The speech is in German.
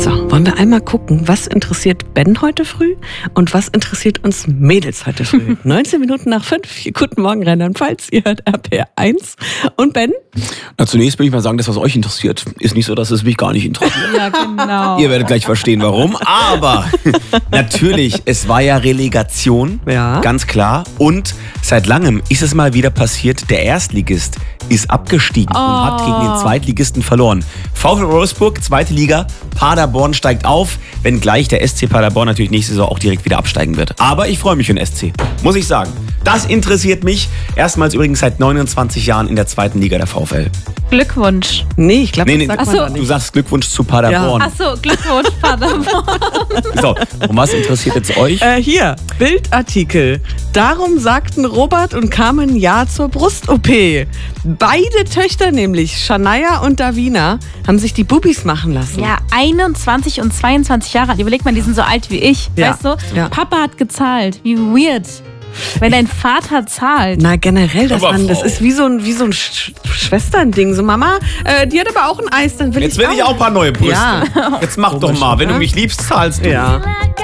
So, wollen wir einmal gucken, was interessiert Ben heute früh und was interessiert uns Mädels heute früh? 19 Minuten nach 5. Guten Morgen, Rheinland-Pfalz. Ihr hört RPR1. Und Ben? Na, zunächst will ich mal sagen, das, was euch interessiert, ist nicht so, dass es mich gar nicht interessiert. Ja, genau. Ihr werdet gleich verstehen, warum. Aber natürlich, es war ja Relegation, Ja. ganz klar. Und seit langem ist es mal wieder passiert, der Erstligist ist abgestiegen und hat gegen den Zweitligisten verloren. VfL Wolfsburg, zweite Liga, Paderborn steigt auf, wenngleich der SC Paderborn natürlich nächste Saison auch direkt wieder absteigen wird. Aber ich freue mich für den SC, muss ich sagen. Das interessiert mich. Erstmals übrigens seit 29 Jahren in der zweiten Liga der VfL. Glückwunsch. Nee, ich glaube, Nee, das sagt Ach man so. da Du nicht. sagst Glückwunsch zu Paderborn. Achso, Glückwunsch, Paderborn. So, und was interessiert jetzt euch? Hier, Bildartikel. Darum sagten Robert und Carmen Ja zur Brust-OP. Beide Töchter nämlich, Shania und Davina, haben sich die Bubis machen lassen. Ja, 21 und 22 Jahre alt. Überleg mal, die sind so alt wie ich. Ja. Weißt du? Ja. Papa hat gezahlt. Wie weird. Wenn dein Vater zahlt. Na, generell, das Aber ist Frau. wie so ein Schwesternding. So, Mama, die hat aber auch ein Eis, dann will Jetzt will ich auch ein paar neue Brüste. Ja. Jetzt mach doch mal, wenn du mich liebst, zahlst du. Ja.